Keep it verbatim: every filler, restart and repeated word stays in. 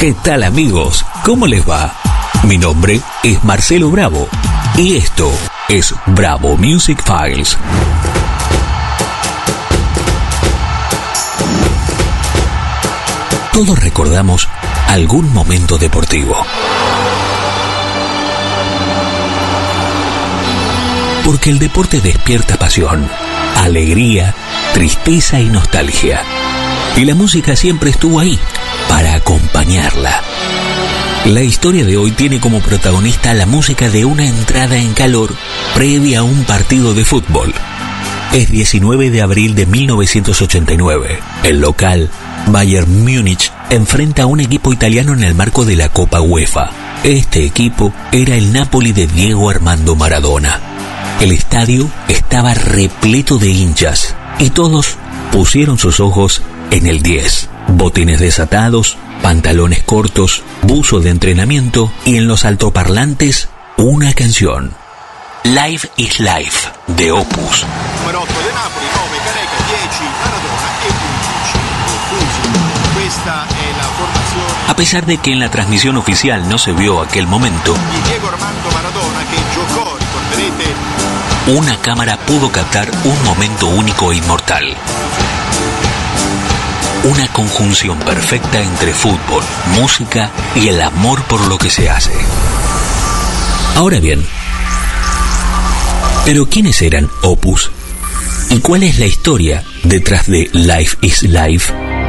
¿Qué tal, amigos? ¿Cómo les va? Mi nombre es Marcelo Bravo y esto es Bravo Music Files. Todos recordamos algún momento deportivo. Porque el deporte despierta pasión, alegría, tristeza y nostalgia. Y la música siempre estuvo ahí para acompañarla. La historia de hoy tiene como protagonista la música de una entrada en calor previa a un partido de fútbol. Es diecinueve de abril de mil novecientos ochenta y nueve. El local, Bayern Múnich, enfrenta a un equipo italiano en el marco de la Copa UEFA. Este equipo era el Napoli de Diego Armando Maradona. El estadio estaba repleto de hinchas y todos pusieron sus ojos en el diez. Botines desatados, pantalones cortos, buzo de entrenamiento y en los altoparlantes una canción. Life is Life, de Opus. A pesar de que en la transmisión oficial no se vio aquel momento, una cámara pudo captar un momento único e inmortal. Una conjunción perfecta entre fútbol, música y el amor por lo que se hace. Ahora bien, ¿pero quiénes eran Opus? ¿Y cuál es la historia detrás de Life is Life?